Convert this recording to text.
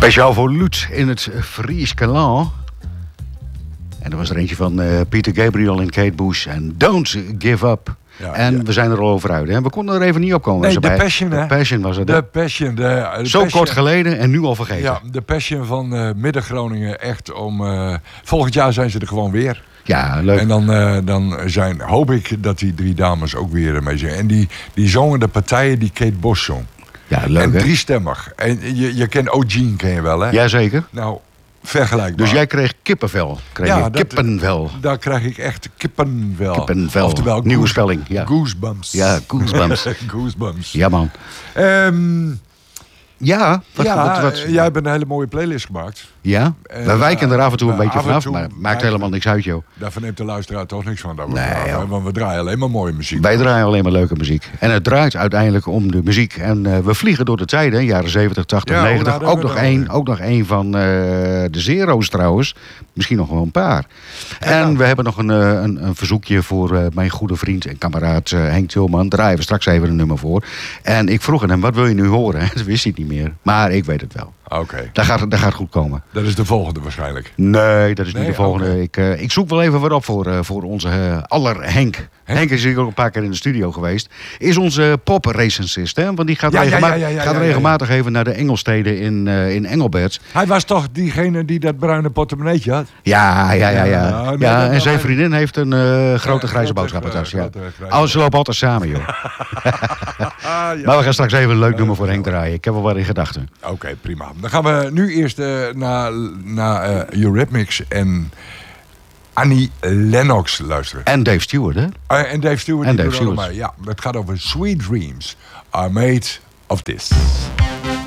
Speciaal voor Lut in het Frieske Land. En er was er eentje van Peter Gabriel en Kate Bush. En Don't Give Up. Ja, en we zijn er al over uit. Hè? We konden er even niet op komen. Nee, The Passion, hè? The Passion was het. The Passion. Zo Passion. kort geleden en nu al vergeten. Ja, The Passion van Midden-Groningen. Echt om... volgend jaar zijn ze er gewoon weer. Ja, leuk. En dan hoop ik dat die 3 dames ook weer mee zingen. En die zongen de partijen die Kate Bush zong. Ja, leuk, en hè? driestemmig. En je kent O'Gene, ken je wel, hè? Jazeker. Nou, vergelijkbaar. Dus jij kreeg kippenvel. Kippenvel. Daar krijg ik echt kippenvel. Kippenvel. Oftewel nieuwe spelling. Ja. Goosebumps. Ja, goosebumps. Goosebumps. Ja, man. Ja, wat? jij hebt een hele mooie playlist gemaakt. Ja, we wijken er af en toe een beetje vanaf, maar maakt maakt helemaal niks uit, joh. Daarvan neemt de luisteraar toch niks van. Nee, want we draaien alleen maar mooie muziek. Wij draaien alleen maar leuke muziek. En het draait uiteindelijk om de muziek. En we vliegen door de tijden, jaren 70, 80, 90. Ook nog één van de Zero's trouwens. Misschien nog wel een paar. En we hebben nog een verzoekje voor mijn goede vriend en kameraad Henk Tilman. Draaien we straks even een nummer voor. En ik vroeg aan hem, wat wil je nu horen? Dat wist hij niet meer. Maar ik weet het wel. Oké. Dat gaat goed komen. Dat is de volgende waarschijnlijk. Nee, dat is niet de volgende. Okay. Ik zoek wel even wat op voor onze aller Henk. Henk is hier ook een paar keer in de studio geweest. Is onze pop-recensist, hè? Want die gaat regelmatig even naar de Engelsteden in Engelbert. Hij was toch diegene die dat bruine portemonneetje had? Ja. En zijn vriendin heeft een grote grijze boodschappentas. Ja. Ze lopen altijd samen, joh. Maar we gaan straks even een leuk nummer voor Henk draaien. Ik heb wel wat in gedachten. Oké, prima. Dan gaan we nu eerst naar Eurythmics en Annie Lennox luisteren. En Dave Stewart, hè? En Dave Stewart. Ja, het gaat over Sweet Dreams Are Made of This.